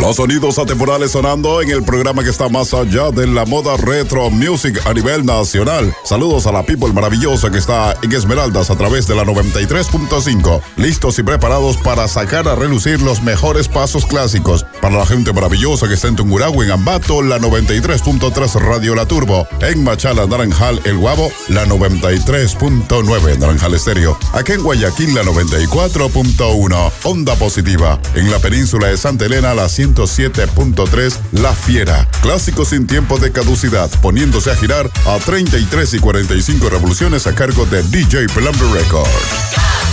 Los sonidos atemporales sonando en el programa que está más allá de la moda retro music a nivel nacional. Saludos a la people maravillosa que está en Esmeraldas a través de la 93.5. Listos y preparados para sacar a relucir los mejores pasos clásicos. Para la gente maravillosa que está en Tungurahua, en Ambato, la 93.3 Radio La Turbo. En Machala, Naranjal, El Guabo, la 93.9 Naranjal Estéreo. Aquí en Guayaquil, la 94.1 Onda Positiva. En la península de Santa Elena, la 107.3 La Fiera. Clásico sin tiempo de caducidad, poniéndose a girar a 33 y 45 revoluciones a cargo de DJ Plumber Records.